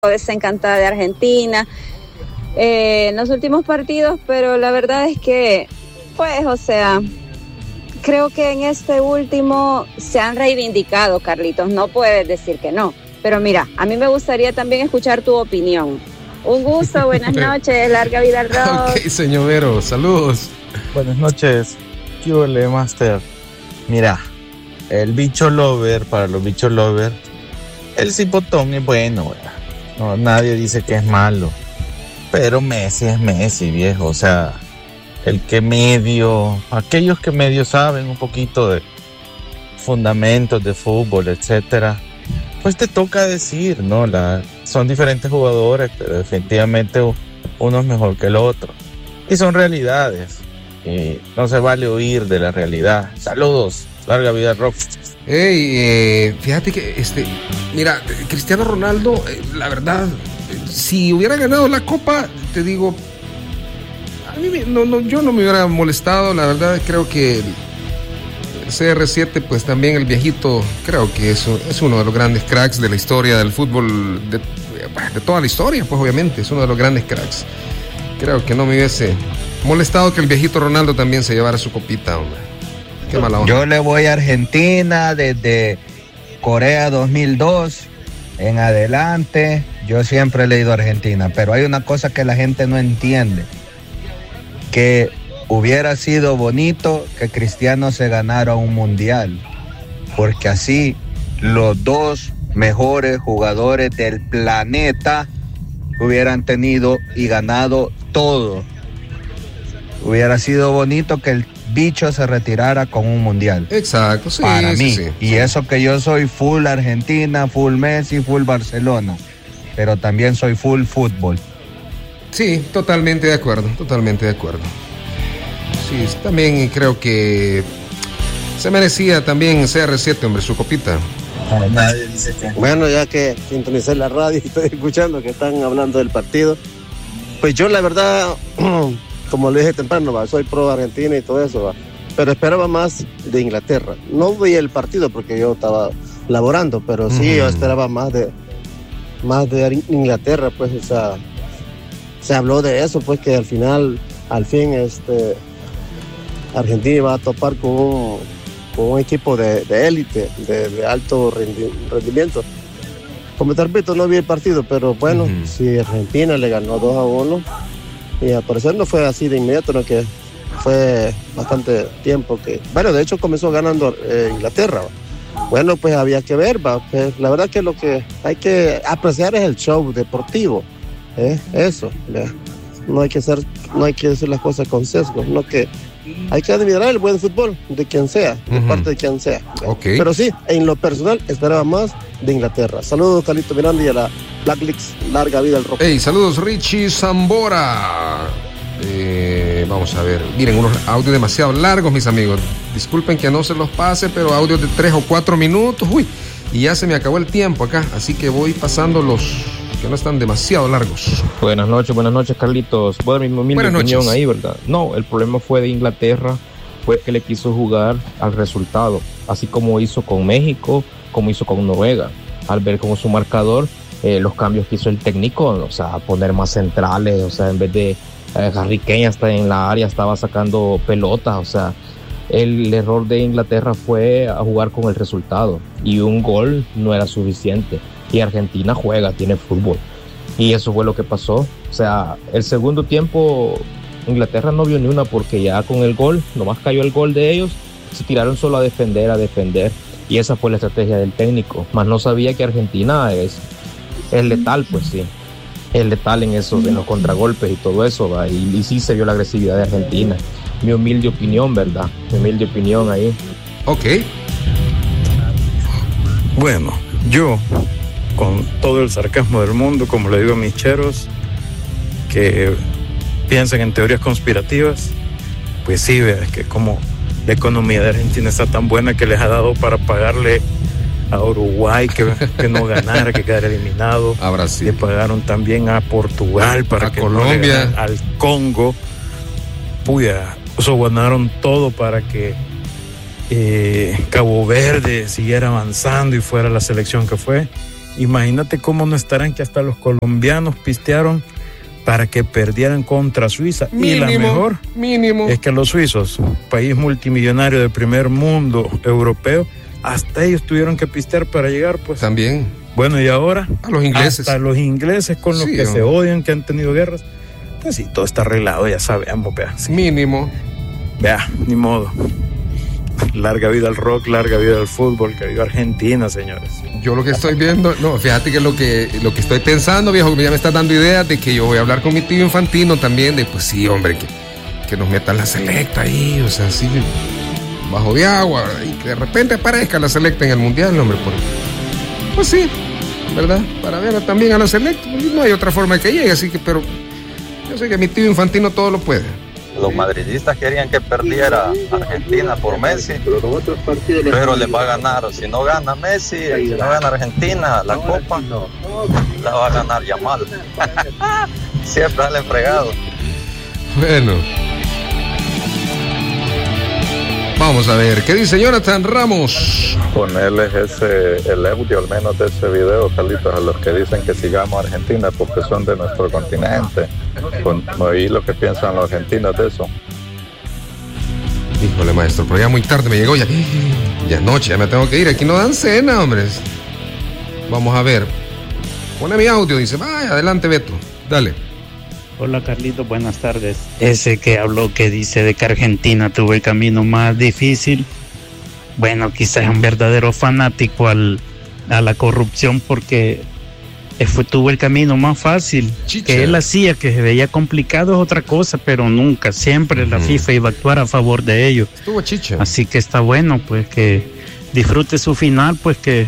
desencantada de Argentina en los últimos partidos, pero la verdad es que, pues, o sea, creo que en este último se han reivindicado, Carlitos, no puedes decir que no. Pero mira, a mí me gustaría también escuchar tu opinión. Un gusto, buenas noches, larga vida al rock. Ok, señor Vero, saludos. Buenas noches, ¿qué ole, Master? Mira, el bicho lover, para los bichos lover, el cipotón es bueno, ¿verdad? No, nadie dice que es malo, pero Messi es Messi, viejo, o sea, aquellos que medio saben un poquito de fundamentos de fútbol, etcétera, pues te toca decir, ¿no? Son diferentes jugadores, pero definitivamente uno es mejor que el otro. Y son realidades. Y no se vale huir de la realidad. Saludos, larga vida rock. Hey, fíjate que mira, Cristiano Ronaldo, la verdad, si hubiera ganado la Copa, te digo, a mí yo no me hubiera molestado, la verdad. Creo que CR7, pues también el viejito, creo que es uno de los grandes cracks de la historia del fútbol, de toda la historia, pues obviamente, es uno de los grandes cracks. Creo que no me hubiese molestado que el viejito Ronaldo también se llevara su copita, hombre. Qué mala onda. Yo le voy a Argentina desde Corea 2002 en adelante. Yo siempre he leído a Argentina, pero hay una cosa que la gente no entiende, que hubiera sido bonito que Cristiano se ganara un mundial, porque así los dos mejores jugadores del planeta hubieran tenido y ganado todo. Hubiera sido bonito que el bicho se retirara con un mundial. Exacto, sí. Para mí. Sí. Y eso que yo soy full Argentina, full Messi, full Barcelona, pero también soy full fútbol. Sí, totalmente de acuerdo. Sí, también creo que se merecía también CR7, hombre, su copita. Nadie dice que... Bueno, ya que sintonicé la radio y estoy escuchando que están hablando del partido, pues yo la verdad, como le dije temprano, soy pro Argentina y todo eso, pero esperaba más de Inglaterra. No vi el partido porque yo estaba laborando, pero sí yo esperaba más de Inglaterra, pues, o sea, se habló de eso, pues, que al fin Argentina iba a topar con un equipo de élite, de alto rendimiento. Como te repito, no vi el partido, pero bueno, si Argentina le ganó 2-1, y al parecer no fue así de inmediato, no, que fue bastante tiempo que... Bueno, de hecho comenzó ganando Inglaterra. Bueno, pues había que ver, que la verdad que lo que hay que apreciar es el show deportivo, eso, ¿verdad? No hay que decir las cosas con sesgo, no, que hay que admirar el buen fútbol de quien sea, de parte de quien sea. Okay. Pero sí, en lo personal esperaba más de Inglaterra. Saludos, Carlito Miranda, y a la Blacklist, larga vida al rock. Hey, saludos, Richie Zambora. Vamos a ver, miren, unos audios demasiado largos, mis amigos. Disculpen que no se los pase, pero audios de 3 o 4 minutos. Uy, y ya se me acabó el tiempo acá, así que voy pasando los que no están demasiado largos. Buenas noches, Carlitos. Bueno, mi opinión ahí, ¿verdad? No, el problema fue de Inglaterra, fue que le quiso jugar al resultado, así como hizo con México, como hizo con Noruega. Al ver como su marcador, los cambios que hizo el técnico, o sea, poner más centrales, o sea, en vez de Harry Kane hasta en la área estaba sacando pelotas, o sea, el error de Inglaterra fue a jugar con el resultado, y un gol no era suficiente. Y Argentina juega, tiene fútbol. Y eso fue lo que pasó. O sea, el segundo tiempo Inglaterra no vio ni una, porque ya con el gol, nomás cayó el gol de ellos, se tiraron solo a defender. Y esa fue la estrategia del técnico. Más no sabía que Argentina es letal, pues sí. Es letal en eso, en los contragolpes y todo eso, ¿va? Y sí se vio la agresividad de Argentina. Mi humilde opinión, ¿verdad? Mi humilde opinión ahí. Ok. Bueno, yo, con todo el sarcasmo del mundo, como le digo a mis cheros, que piensan en teorías conspirativas, pues sí, es que como la economía de Argentina está tan buena que les ha dado para pagarle a Uruguay que no ganara, que quedara eliminado. A Brasil. Le pagaron también a Portugal para a que Colombia. no le ganara al Congo. Puya, ganaron todo para que Cabo Verde siguiera avanzando y fuera la selección que fue. Imagínate cómo no estarán que hasta los colombianos pistearon para que perdieran contra Suiza. Y la mejor es que los suizos, país multimillonario de primer mundo europeo, hasta ellos tuvieron que pistear para llegar, pues. También. Bueno, y ahora a los ingleses. Hasta los ingleses con los que se odian, que han tenido guerras. Pues sí, todo está arreglado, ya sabemos, vea. Sí. Mínimo. Vea, ni modo. Larga vida al rock, larga vida al fútbol, que viva Argentina, señores. Yo lo que estoy viendo, no, fíjate que lo que estoy pensando, viejo, que ya me estás dando ideas de que yo voy a hablar con mi tío Infantino también, de pues sí, hombre, que nos metan la selecta ahí, o sea, así, bajo de agua, ¿verdad? Y que de repente aparezca la selecta en el mundial, hombre, pues sí, ¿verdad? Para ver también a la selecta, no hay otra forma de que llegue, así que, pero yo sé que mi tío Infantino todo lo puede. Los madridistas querían que perdiera Argentina por Messi, pero les va a ganar. Si no gana Messi, si no gana Argentina, la Copa la va a ganar Yamal. Siempre sale fregado. Bueno, vamos a ver, ¿qué dice Jonathan Ramos? Ponerles el audio al menos de ese video, Carlitos, a los que dicen que sigamos a Argentina porque son de nuestro continente. Oí lo que piensan los argentinos de eso. Híjole, maestro, pero ya muy tarde me llegó, ya es noche, ya me tengo que ir, aquí no dan cena, hombres. Vamos a ver, pone mi audio, dice, vaya, adelante Beto, dale. Hola Carlitos, buenas tardes. Ese que habló, que dice de que Argentina tuvo el camino más difícil, bueno, quizás es un verdadero fanático a la corrupción, porque tuvo el camino más fácil. Chicha. Que él hacía, que se veía complicado es otra cosa, pero nunca, siempre la FIFA iba a actuar a favor de ellos. Estuvo chicha. Así que está bueno, pues que disfrute su final, pues que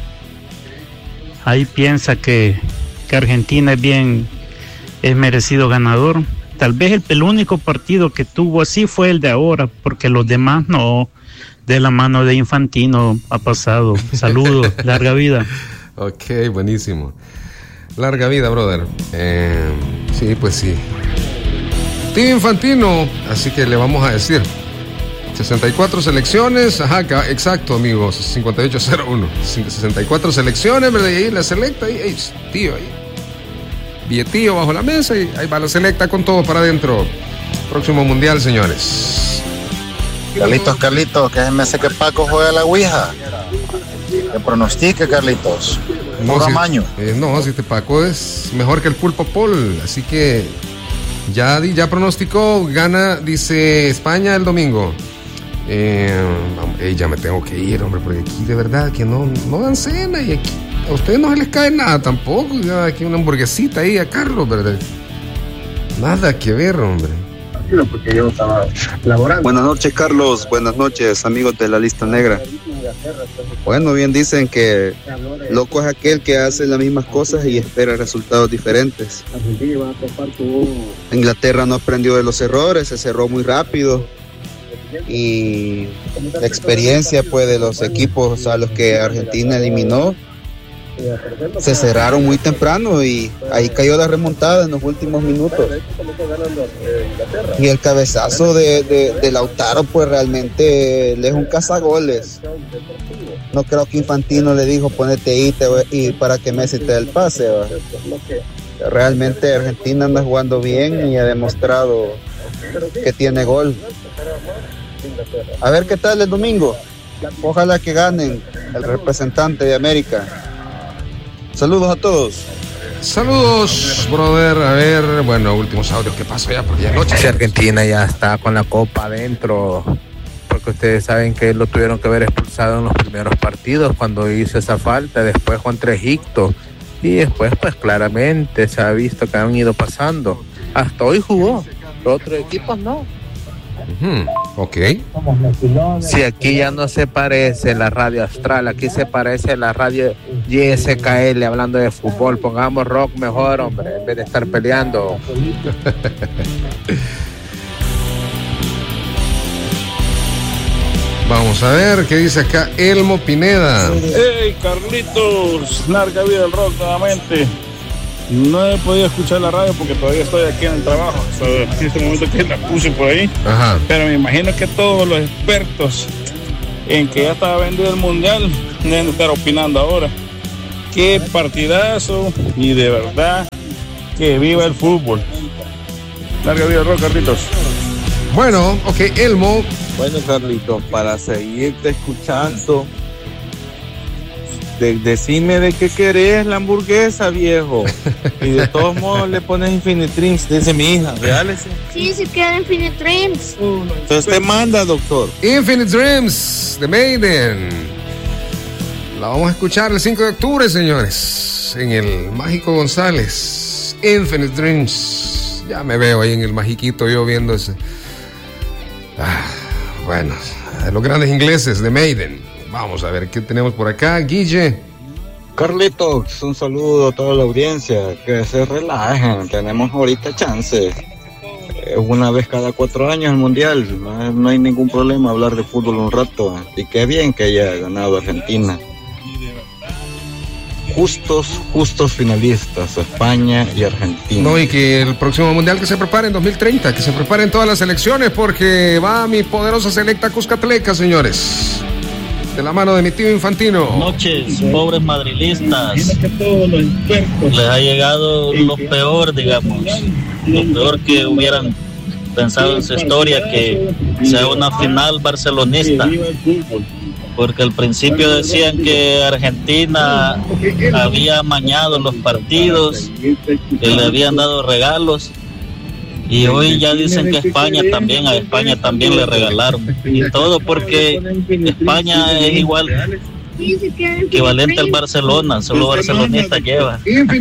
ahí piensa que Argentina es merecido ganador. Tal vez el único partido que tuvo así fue el de ahora, porque los demás no, de la mano de Infantino ha pasado. Saludos, larga vida. Ok, buenísimo. Larga vida, brother. Sí, pues sí. Tío Infantino, así que le vamos a decir 64 selecciones, ajá, exacto, amigos, 5801. 64 selecciones, ¿verdad? Y ahí la selecta, ahí, tío, ahí. Billetillo bajo la mesa y ahí va la selecta con todo para adentro. Próximo mundial, señores. Carlitos, que me hace que Paco juegue la Ouija. Que pronostique, Carlitos. No, si este Paco es mejor que el Pulpo Paul, así que ya pronosticó, gana, dice España el domingo. Ya me tengo que ir, hombre, porque aquí de verdad que no dan cena y aquí a ustedes no se les cae nada tampoco. Ya aquí una hamburguesita ahí a Carlos, ¿verdad? Nada que ver, hombre. Porque yo estaba laborando. Buenas noches, Carlos. Buenas noches, amigos de la lista negra. Bueno, bien dicen que loco es aquel que hace las mismas cosas y espera resultados diferentes. Inglaterra no aprendió de los errores, se cerró muy rápido. Y la experiencia, pues, de los equipos a los que Argentina eliminó, se cerraron muy temprano y ahí cayó la remontada en los últimos minutos. Y el cabezazo de Lautaro, pues realmente él es un cazagoles. No creo que Infantino le dijo ponete ahí y para que Messi te dé el pase, ¿va? Realmente Argentina anda jugando bien y ha demostrado que tiene gol. A ver qué tal el domingo. Ojalá que ganen el representante de América. Saludos a todos. Saludos, brother. A ver, bueno, últimos audios. ¿Qué pasó ya? Porque ya noche. Si Argentina ya está con la copa adentro, porque ustedes saben que lo tuvieron que haber expulsado en los primeros partidos cuando hizo esa falta, después contra Egipto, y después pues claramente se ha visto que han ido pasando. Hasta hoy jugó, los otros equipos no. Ok. Si aquí ya no se parece la radio astral, aquí se parece la radio YSKL hablando de fútbol. Pongamos rock mejor, hombre, en vez de estar peleando. Vamos a ver qué dice acá Elmo Pineda. Hey Carlitos, larga vida del rock nuevamente. No he podido escuchar la radio porque todavía estoy aquí en el trabajo. En este momento que la puse por ahí. Ajá. Pero me imagino que todos los expertos en que ya estaba vendido el mundial deben estar opinando ahora. qué partidazo y de verdad que viva el fútbol. Larga vida al rock, Carlitos. Bueno, ok, Elmo. Bueno, Carlitos, para seguirte escuchando, decime de qué querés la hamburguesa, viejo. Y de todos modos le pones Infinite Dreams, dice mi hija, ¿reales? Sí, queda Infinite Dreams. Entonces te manda, doctor. Infinite Dreams, de Maiden. La vamos a escuchar el 5 de octubre, señores, en el Mágico González. Infinite Dreams. Ya me veo ahí en el Magiquito yo viendo ese. Bueno, los grandes ingleses de Maiden. Vamos a ver qué tenemos por acá, Guille. Carlitos, un saludo a toda la audiencia, que se relajen, tenemos ahorita chance. Una vez cada 4 años el mundial, no hay ningún problema hablar de fútbol un rato. Y qué bien que haya ganado Argentina. Justos finalistas, España y Argentina. No, y que el próximo mundial que se prepare en 2030, que se preparen todas las selecciones, porque va mi poderosa selecta Cuscatleca, señores. De la mano de mi tío Infantino. Buenas noches, pobres madrilistas. Les ha llegado lo peor, digamos. Lo peor que hubieran pensado en su historia, que sea una final barcelonista. Porque al principio decían que Argentina había amañado los partidos, que le habían dado regalos, y hoy ya dicen que a España también le regalaron, y todo porque España es igual, equivalente al Barcelona, solo barcelonista lleva.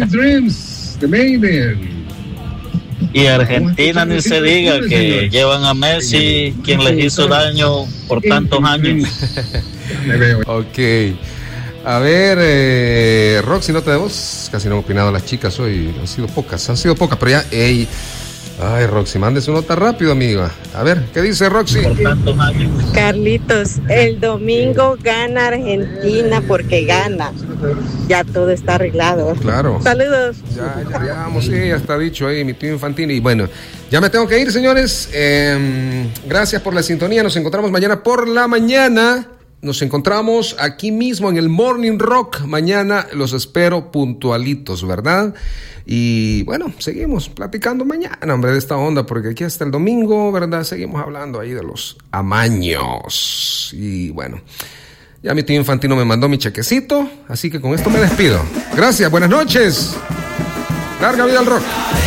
Y Argentina ni se diga, que llevan a Messi, quien les hizo daño por tantos años. Ok. A ver, Roxy, nota de voz. Casi no han opinado las chicas hoy. Han sido pocas, pero ya. Ay, Roxy, mande su nota rápido, amiga. A ver, ¿qué dice Roxy? Carlitos, el domingo gana Argentina porque gana. Ya todo está arreglado. Claro. Saludos. Ya vamos, sí, ya está dicho ahí, mi tío Infantini. Y bueno, ya me tengo que ir, señores. Gracias por la sintonía. Nos encontramos mañana por la mañana. Nos encontramos aquí mismo en el Morning Rock. Mañana los espero puntualitos, ¿verdad? Y bueno, seguimos platicando mañana, hombre, de esta onda, porque aquí hasta el domingo, ¿verdad? Seguimos hablando ahí de los amaños. Y bueno, ya mi tío Infantino me mandó mi chequecito, así que con esto me despido. Gracias, buenas noches. Larga vida al rock.